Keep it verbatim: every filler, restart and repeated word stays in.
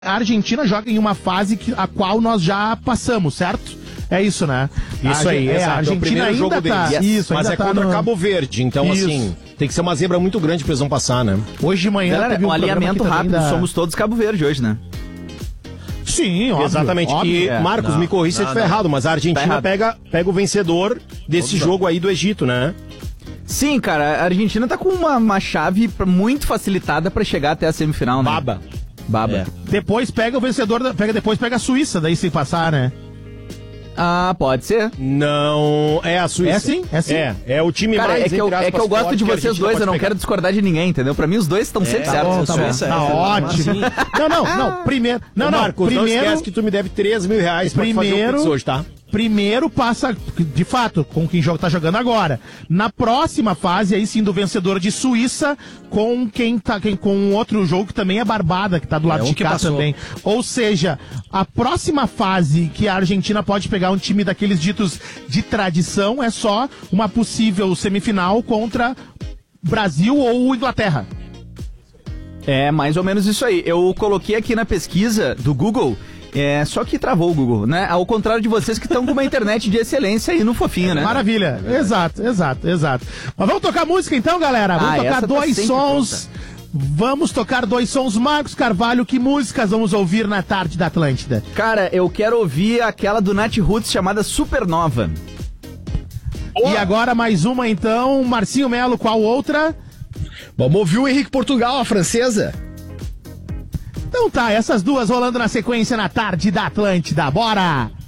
A Argentina joga em uma fase que, a qual nós já passamos, certo? É isso, né? Isso a, aí, é, exato. a Argentina é o ainda tá... deles. Isso, mas ainda é tá contra no... Cabo Verde, então isso. assim, tem que ser uma zebra muito grande pra eles não passar, né? Hoje de manhã Galera, teve um, um alinhamento rápido, da... somos todos Cabo Verde hoje, né? Sim, óbvio. Exatamente, óbvio. que, é. Marcos, Não, me corrija se eu não, estiver não. errado, mas a Argentina Tá pega, pega o vencedor desse Opa. jogo aí do Egito, né? Sim, cara, a Argentina tá com uma, uma chave pra- muito facilitada pra chegar até a semifinal, né? Baba. Baba. É. Depois pega o vencedor, da... pega, depois pega a Suíça, daí se passar, né? Ah, pode ser. Não, é a Suíça. É sim, é sim. É, é o time Cara, mais, é que, eu, entre aspas, é que eu gosto forte de que a vocês Argentina dois, eu pode não pegar. quero discordar de ninguém, entendeu? Pra mim os dois estão sempre tá certos. bom, tá bom. Suíça, Tá é, ótimo. Não, não, não, primeiro... Não, Ô, não, Marcos, não primeiro... esquece que tu me deve três mil reais pra Primeiro- fazer o Pix hoje, tá? Primeiro passa, de fato, com quem joga, tá jogando agora. Na próxima fase, aí sim, do vencedor de Suíça, com quem tá, quem, com um outro jogo que também é Barbada, que tá do lado É, um de que cá passou. também. Ou seja, a próxima fase que a Argentina pode pegar um time daqueles ditos de tradição é só uma possível semifinal contra Brasil ou Inglaterra. É, mais ou menos isso aí. Eu coloquei aqui na pesquisa do Google, é, só que travou o Google, né? Ao contrário de vocês que estão com uma internet de excelência aí no fofinho, né? Maravilha, exato, exato, exato. Mas vamos tocar música então, galera? Vamos Ah, tocar essa tá dois sempre sons. Vamos tocar dois sons. Marcos Carvalho, que músicas vamos ouvir na tarde da Atlântida? Cara, eu quero ouvir aquela do Nat Roots chamada Supernova. E agora mais uma então, Marcinho Melo, qual outra? Vamos ouvir o Henrique Portugal, a francesa. Então tá, essas duas rolando na sequência na tarde da Atlântida, bora!